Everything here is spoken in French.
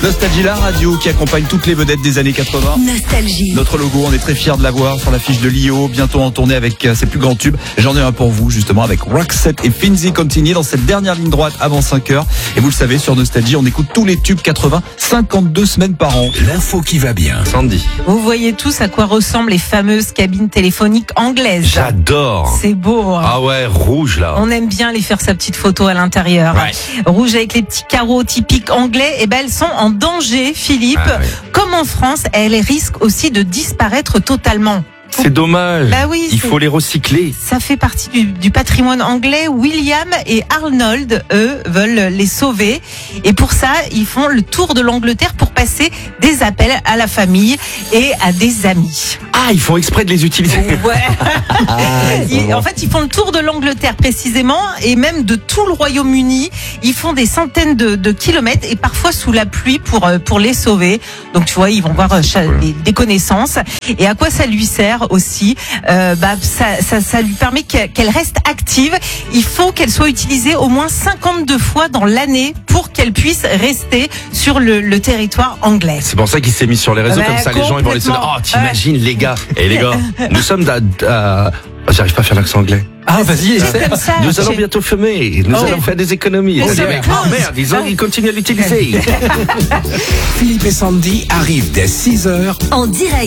Nostalgie, la radio qui accompagne toutes les vedettes des années 80. Nostalgie. Notre logo, on est très fiers de l'avoir sur l'affiche de Lio, bientôt en tournée avec ses plus grands tubes. J'en ai un pour vous, justement, avec Roxette et Finzi Contini dans cette dernière ligne droite avant 5h. Et vous le savez, sur Nostalgie, on écoute tous les tubes 80, 52 semaines par an. L'info qui va bien. Sandy. Vous voyez tous à quoi ressemblent les fameuses cabines téléphoniques anglaises. J'adore. C'est beau. Hein. Ah ouais, rouge là. On aime bien les faire sa petite photo à l'intérieur. Ouais. Rouge avec les petits carreaux typiques anglais. Et ben elles sont en danger, Philippe. Ah ouais. Comme en France, elles risquent aussi de disparaître totalement. C'est dommage. Bah oui, Il faut les recycler. Ça fait partie du patrimoine anglais. William et Arnold, eux, veulent les sauver. Et pour ça, ils font le tour de l'Angleterre pour passer des appels à la famille et à des amis. Ah, ils font exprès de les utiliser. Ouais. En fait, ils font le tour de l'Angleterre précisément et même de tout le Royaume-Uni. Ils font des centaines de kilomètres et parfois sous la pluie pour les sauver. Donc tu vois, ils vont voir des connaissances. Et à quoi ça lui sert aussi? Ça lui permet qu'elle reste active. Il faut qu'elle soit utilisée au moins 52 fois dans l'année pour qu'elle puisse rester sur le territoire anglais. C'est pour ça qu'il s'est mis sur les réseaux, comme ça les gens ils vont laisser. Oh, t'imagines les gars. Et les gars, nous sommes j'arrive pas à faire l'accent anglais. Ah, vas-y, essaie. Comme ça, Nous allons bientôt fumer. Nous allons faire des économies. Oh, Les mecs, oh merde, ils continuent à l'utiliser. Philippe et Sandy arrivent dès 6h En direct.